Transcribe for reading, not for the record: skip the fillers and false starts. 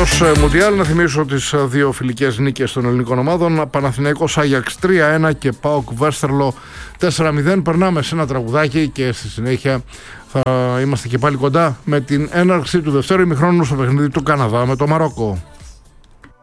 γύρος Μουντιάλ. Να θυμίσω τις δύο φιλικές νίκες των ελληνικών ομάδων. Παναθηναϊκός Άγιαξ 3-1 και ΠΑΟΚ Βέστερλο 4-0. Περνάμε σε ένα τραγουδάκι και στη συνέχεια θα είμαστε και πάλι κοντά με την έναρξη του δευτέρου ημιχρόνου στο παιχνίδι του Καναδά με το Μαρόκο.